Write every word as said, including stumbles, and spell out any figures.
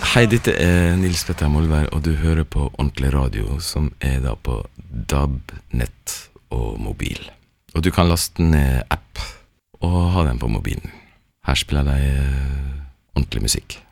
Hei, dette er Nils Petter Molvær, og du hører på Ordentlig Radio, som er da på D A B, nett og mobil. Og du kan laste ned app og ha den på mobilen. Her spiller de ordentlig musikk.